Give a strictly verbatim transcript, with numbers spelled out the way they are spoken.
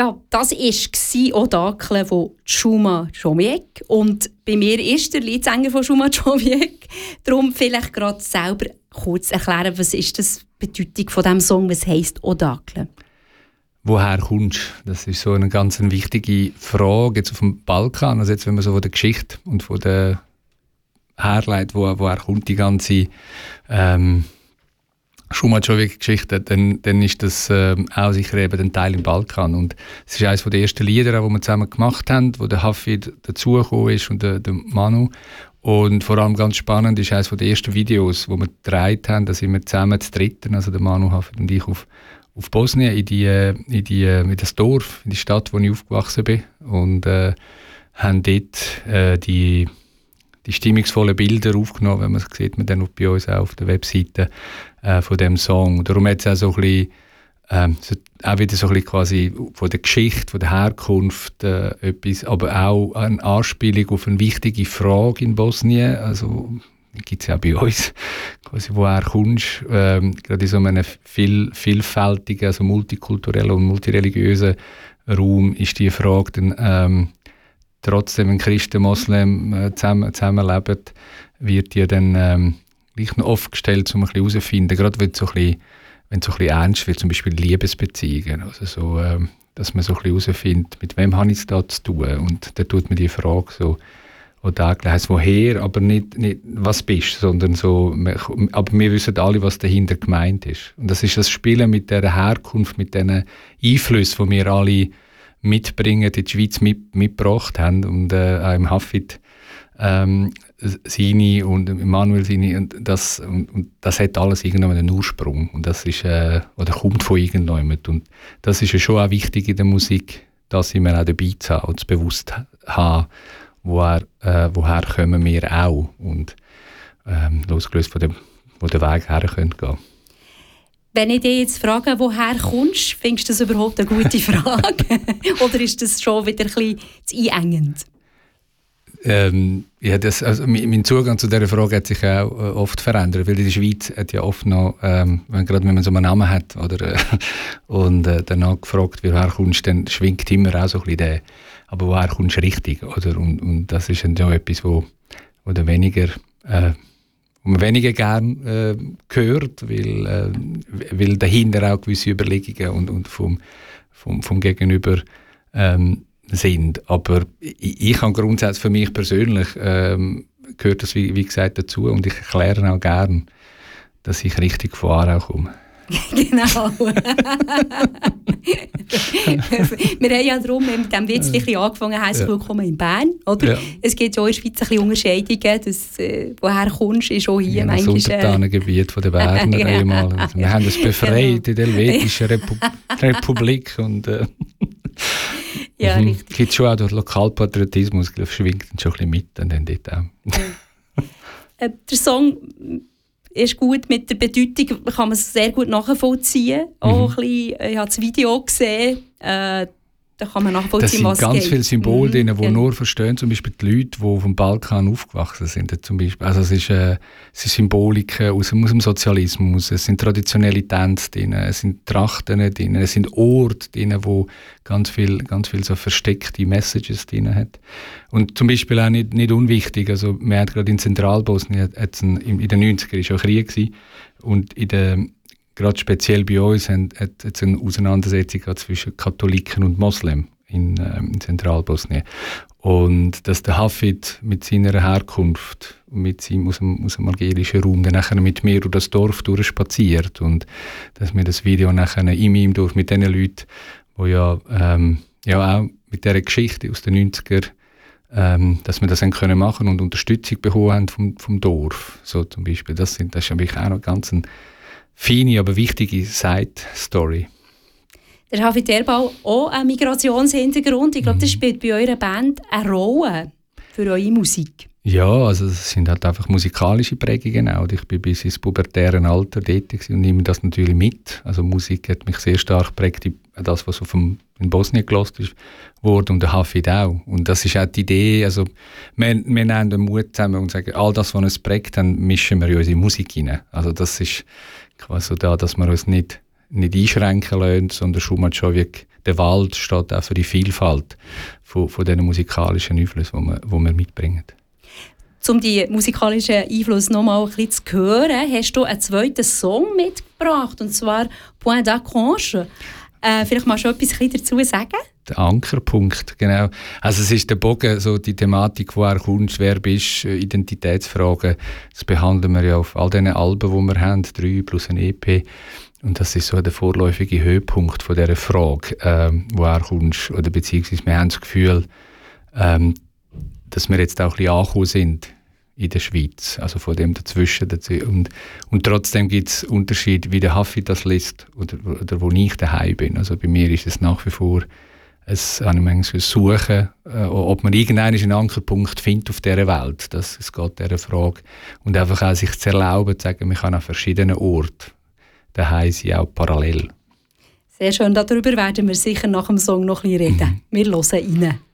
Ja, das war Odakle von Šuma Čoviek. Und bei mir ist der Leadsänger von Šuma Čoviek. Darum vielleicht gerade selber kurz erklären, was ist das Bedeutung von diesem Song, was heisst Odakle? Woher kommst du? Das ist so eine ganz wichtige Frage jetzt auf dem Balkan. Also jetzt, wenn man so von der Geschichte und von der herleitet, wo, woher kommt die ganze ähm, Šuma Čoviek-Geschichte, dann, dann ist das äh, auch sicher eben ein Teil im Balkan. Und es ist eines der ersten Lieder, die wir zusammen gemacht haben, wo der Hafid dazugekommen ist und der, der Manu. Und vor allem ganz spannend ist eines der ersten Videos, die wir gedreht haben, da sind wir zusammen zu dritten, also der Manu, Hafid und ich, auf, auf Bosnien, in, die, in, die, in das Dorf, in die Stadt, wo ich aufgewachsen bin. Und äh, haben dort äh, die die stimmungsvollen Bilder aufgenommen, wenn man das sieht man dann bei uns auch auf der Webseite äh, von dem Song. Darum hat es auch so ein bisschen, ähm, so, auch wieder so ein bisschen quasi von der Geschichte, von der Herkunft äh, etwas, aber auch eine Anspielung auf eine wichtige Frage in Bosnien. Also gibt es ja auch bei uns, quasi woher kommst. Ähm, gerade in so einem viel, vielfältigen, also multikulturellen und multireligiösen Raum ist die Frage dann ähm, trotzdem, wenn Christen und Moslem äh, zusammen, zusammenleben, wird die dann ähm, gleich noch oft gestellt, um ein bisschen herauszufinden, gerade wenn es so ein bisschen, wenn es so ein bisschen ernst wird, zum Beispiel Liebesbeziehungen, also so, ähm, dass man so ein bisschen herausfindet, mit wem habe ich es da zu tun, und da tut man die Frage so, oder heisst woher, aber nicht, nicht was bist, sondern so, aber wir wissen alle, was dahinter gemeint ist. Und das ist das Spielen mit dieser Herkunft, mit diesen Einflüssen, die wir alle mitbringen, in die Schweiz mit, mitgebracht haben, und äh, auch im Hafid ähm, seine und Manuel seine, und das, und, und das hat alles irgendwann einen Ursprung, und das ist, äh, oder kommt von irgendjemand, und das ist ja schon auch wichtig in der Musik, dass wir auch dabei zu haben und zu bewusst haben, woher, äh, woher kommen wir auch, und ähm, losgelöst von dem, wo der Weg her gehen könnte. Wenn ich dich jetzt frage, woher kommst, findest du das überhaupt eine gute Frage? Oder ist das schon wieder ein bisschen zu einengend? Ähm, ja, das, also mein Zugang zu dieser Frage hat sich auch äh, oft verändert, weil in der Schweiz hat ja oft noch, ähm, wenn, gerade wenn man so einen Namen hat oder, äh, und äh, danach gefragt wird, woher kommst, dann schwingt immer auch so ein bisschen der, aber woher kommst du richtig? Oder? Und, und das ist dann schon etwas, wo, wo der weniger... Äh, wo man weniger gern äh, hört, weil, äh, weil dahinter auch gewisse Überlegungen und, und vom, vom, vom Gegenüber ähm, sind. Aber ich, ich habe grundsätzlich für mich persönlich ähm, gehört das, wie, wie gesagt, dazu, und ich erkläre auch gern, dass ich richtig von Aarau komme. Genau. Wir haben ja darum mit diesem Witz ein angefangen, herzlich willkommen in Bern. Oder? Ja. Es gibt ja in der Schweiz ein bisschen Unterscheidungen, dass, äh, woher kommst, ist auch hier ja, manchmal... Das Untertanengebiet von der Berner ja. einmal. Also wir haben das befreit in der Helvetischen Repu Republik. Und, äh, ja, mhm. richtig. Es gibt schon auch durch Lokalpatriotismus, ich glaube, schwingt dann schon ein bisschen mit. Und dann dort auch. äh, der Song... ist gut mit der Bedeutung, kann man es sehr gut nachvollziehen. Mhm. Auch ein bisschen, ich habe das Video gesehen, äh, da kann man nachvollziehen, was geht. Da sind ganz viele Symbole mhm. drin, die genau. nur verstehen, zum Beispiel die Leute, die auf dem Balkan aufgewachsen sind. Zum Beispiel. Also es, ist, äh, es sind Symboliken aus, aus dem Sozialismus, es sind traditionelle Tänze drin, es sind Trachten drin, es sind Orte drin, wo ganz viel, ganz viel so versteckte Messages drin hat. Und zum Beispiel auch nicht, nicht unwichtig, also wir hatten gerade in Zentralbosnien, ein, in den neunzigern war auch Krieg gewesen, und in der, gerade speziell bei uns hat es eine Auseinandersetzung zwischen Katholiken und Moslem in, äh, in Zentralbosnien. Und dass der Hafid mit seiner Herkunft, mit seinem, aus, dem, aus dem algerischen Raum, dann nachher mit mir durch das Dorf durchspaziert, und dass wir das Video nachher in meinem Dorf mit den Leuten, die ja, ähm, ja auch mit dieser Geschichte aus den neunzigern, ähm, dass wir das dann können machen und Unterstützung bekommen haben vom, vom Dorf. So zum Beispiel. Das, sind, das ist natürlich auch noch ganz ein feine, aber wichtige Side-Story. Der Hafid Erbal auch einen Migrationshintergrund. Ich glaube, das spielt bei eurer Band eine Rolle für eure Musik. Ja, also das sind halt einfach musikalische Prägungen auch. Ich bin bis ins pubertäre Alter tätig und nehme das natürlich mit. Also Musik hat mich sehr stark geprägt, das, was auf dem, in Bosnien gehört ist, wurde, und der Hafid auch. Und das ist auch die Idee, also wir, wir nehmen den Mut zusammen und sagen, all das, was uns prägt, dann mischen wir in unsere Musik rein. Also das ist quasi da, dass wir uns nicht nicht einschränken lassen, sondern Schumann schon wie der Wald steht auch für die Vielfalt von, von diesen musikalischen Einflüssen, die wir, die wir mitbringen. Um die musikalischen Einflüsse noch mal ein bisschen zu hören, hast du einen zweiten Song mitgebracht, und zwar «Point d'Accroche». Äh, vielleicht mal schon etwas dazu sagen? Der Ankerpunkt, genau. Also es ist der Bogen, so die Thematik, woher kommst, wer bist, Identitätsfragen. Das behandeln wir ja auf all diesen Alben, die wir haben, drei plus ein E P. Und das ist so der vorläufige Höhepunkt von dieser Frage, ähm, woher kommst, oder beziehungsweise wir haben das Gefühl, ähm, dass wir jetzt auch ein bisschen angekommen sind in der Schweiz, also von dem dazwischen. Und, und trotzdem gibt es Unterschiede, wie der Hafid das liest oder, oder wo ich daheim bin. Also bei mir ist es nach wie vor ein, ein Suchen, äh, ob man irgendeinen einen Ankerpunkt findet auf dieser Welt. Das, es geht dieser Frage. Und einfach auch sich zu erlauben, zu sagen, man kann an verschiedenen Orten daheim sein, auch parallel. Sehr schön, darüber werden wir sicher nach dem Song noch ein bisschen reden. Mhm. Wir hören rein.